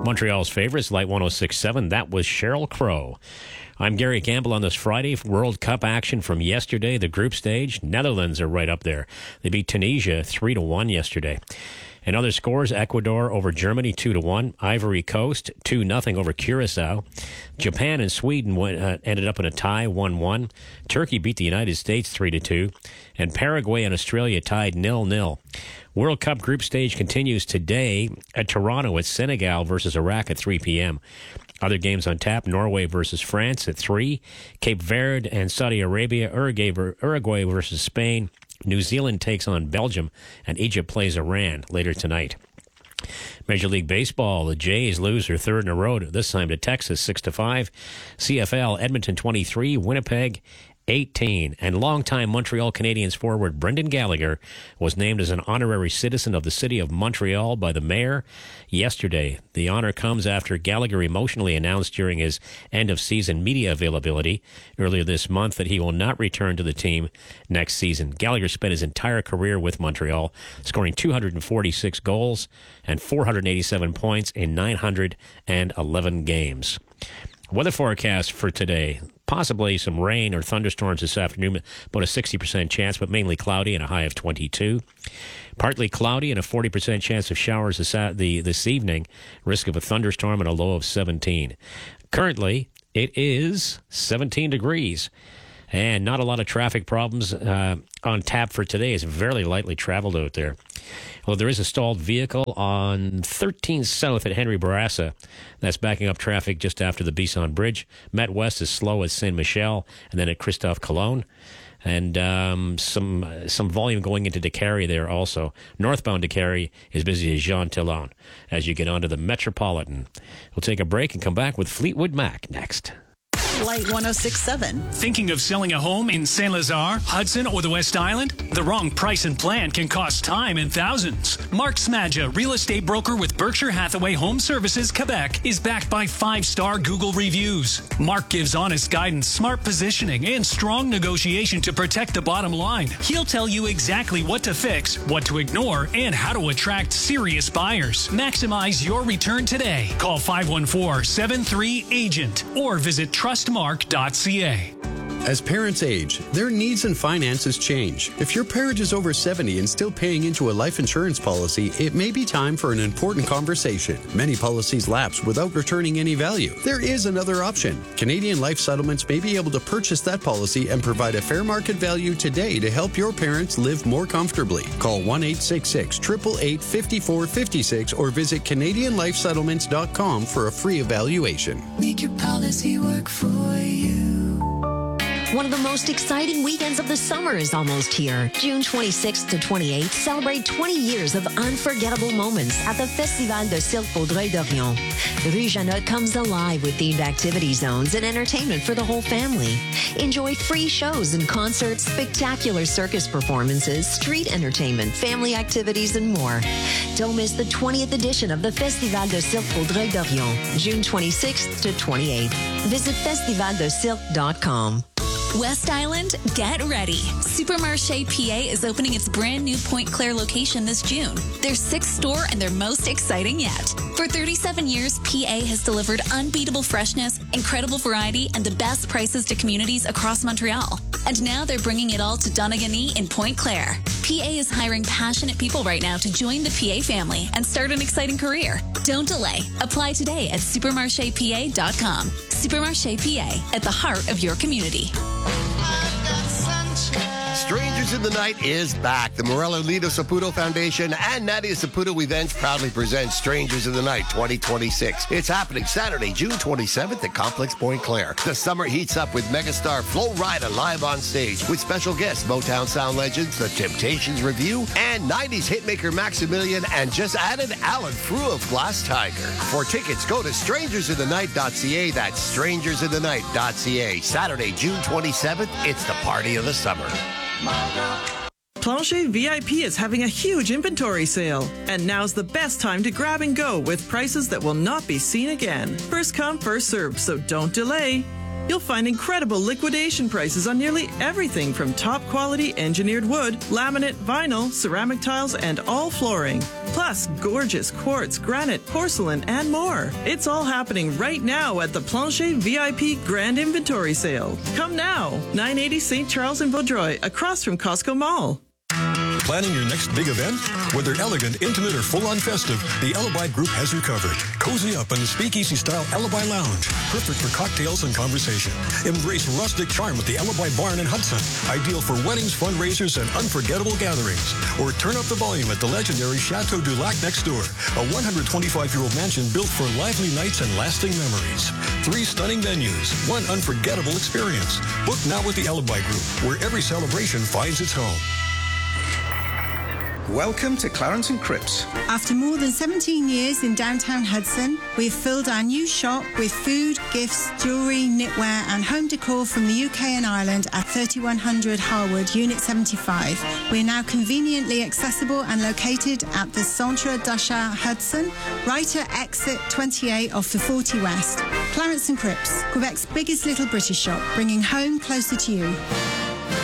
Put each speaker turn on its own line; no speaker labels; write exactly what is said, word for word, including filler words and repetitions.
Montreal's favorites, Light one oh six point seven. That was Sheryl Crow. I'm Gary Campbell on this Friday. World Cup action from yesterday, the group stage. Netherlands are right up there. They beat Tunisia three to one yesterday. And other scores, Ecuador over Germany two to one. Ivory Coast two nothing over Curacao. Japan and Sweden went, uh, ended up in a tie one one. Turkey beat the United States three to two. And Paraguay and Australia tied nil nil. World Cup group stage continues today at Toronto at Senegal versus Iraq at three p.m. Other games on tap, Norway versus France at three. Cape Verde and Saudi Arabia, Uruguay versus Spain. New Zealand takes on Belgium, and Egypt plays Iran later tonight. Major League Baseball, the Jays lose their third in a row, this time to Texas, six to five. C F L, Edmonton twenty-three, Winnipeg eighteen. And longtime Montreal Canadiens forward Brendan Gallagher was named as an honorary citizen of the city of Montreal by the mayor yesterday. The honor comes after Gallagher emotionally announced during his end-of-season media availability earlier this month that he will not return to the team next season. Gallagher spent his entire career with Montreal, scoring two hundred forty-six goals and four hundred eighty-seven points in nine hundred eleven games. Weather forecast for today. Possibly some rain or thunderstorms this afternoon, about a sixty percent chance, but mainly cloudy and a high of twenty-two. Partly cloudy and a forty percent chance of showers this, the, this evening. Risk of a thunderstorm and a low of seventeen. Currently, it is seventeen degrees. And not a lot of traffic problems uh, on tap for today. It's very lightly traveled out there. Well, there is a stalled vehicle on thirteen South at Henry Bourassa. That's backing up traffic just after the Bisson Bridge. Met West is slow at Saint Michel and then at Christophe Colomb. And um, some some volume going into DeCarry there also. Northbound DeCarry is busy as Jean Tillon as you get onto the Metropolitan. We'll take a break and come back with Fleetwood Mac next.
Light one oh six point seven.
Thinking of selling a home in Saint Lazare, Hudson, or the West Island? The wrong price and plan can cost time and thousands. Mark Smadja, real estate broker with Berkshire Hathaway Home Services, Quebec, is backed by five-star Google reviews. Mark gives honest guidance, smart positioning, and strong negotiation to protect the bottom line. He'll tell you exactly what to fix, what to ignore, and how to attract serious buyers. Maximize your return today. Call five one four, seven three, agent or visit trust mark dot c a.
As parents age, their needs and finances change. If your parent is over seventy and still paying into a life insurance policy, it may be time for an important conversation. Many policies lapse without returning any value. There is another option. Canadian Life Settlements may be able to purchase that policy and provide a fair market value today to help your parents live more comfortably. Call one eight six six, eight eight eight, five four five six or visit Canadian Life Settlements dot com for a free evaluation.
Make your policy work for you.
One of the most exciting weekends of the summer is almost here. June twenty-sixth to twenty-eighth, celebrate twenty years of unforgettable moments at the Festival de Cirque Vaudreuil-Dorion. Rue Janot comes alive with themed activity zones and entertainment for the whole family. Enjoy free shows and concerts, spectacular circus performances, street entertainment, family activities, and more. Don't miss the twentieth edition of the Festival de Cirque Vaudreuil-Dorion, June twenty-sixth to twenty-eighth. Visit festival de cirque dot com.
West Island, get ready. Supermarché P A is opening its brand new Pointe Claire location this June. Their sixth store and their most exciting yet. For thirty-seven years, P A has delivered unbeatable freshness, incredible variety, and the best prices to communities across Montreal. And now they're bringing it all to Donegal in Pointe Claire. P A is hiring passionate people right now to join the P A family and start an exciting career. Don't delay. Apply today at supermarché p a dot com. Supermarché P A, at the heart of your community.
Strangers in the Night is back. The Morello Lido Saputo Foundation and Nadia Saputo Events proudly present Strangers in the Night twenty twenty-six. It's happening Saturday, June twenty-seventh at Complex Pointe Claire. The summer heats up with megastar Flo Rida live on stage with special guests Motown sound legends, The Temptations Review, and nineties hitmaker Maximilian, and just added Alan Frew of Glass Tiger. For tickets, go to strangers in the night dot c a. That's strangers in the night dot c a. Saturday, June twenty-seventh. It's the party of the summer.
Plancher V I P is having a huge inventory sale, and now's the best time to grab and go with prices that will not be seen again. First come, first served, so don't delay. You'll find incredible liquidation prices on nearly everything from top-quality engineered wood, laminate, vinyl, ceramic tiles, and all flooring. Plus, gorgeous quartz, granite, porcelain, and more. It's all happening right now at the Plancher V I P Grand Inventory Sale. Come now, nine eighty Saint Charles in Vaudreuil, across from Costco Mall.
Planning your next big event? Whether elegant, intimate, or full-on festive, the Alibi Group has you covered. Cozy up in the speakeasy-style Alibi Lounge. Perfect for cocktails and conversation. Embrace rustic charm at the Alibi Barn in Hudson. Ideal for weddings, fundraisers, and unforgettable gatherings. Or turn up the volume at the legendary Chateau du Lac next door. A one hundred twenty-five-year-old mansion built for lively nights and lasting memories. Three stunning venues. One unforgettable experience. Book now with the Alibi Group, where every celebration finds its home.
Welcome to Clarence and Cripps.
After more than seventeen years in downtown Hudson, we've filled our new shop with food, gifts, jewellery, knitwear and home decor from the U K and Ireland at thirty-one hundred Harwood, Unit seventy-five. We're now conveniently accessible and located at the Centre d'Achat Hudson, right at exit twenty-eight off the forty West. Clarence and Cripps, Quebec's biggest little British shop, bringing home closer to you.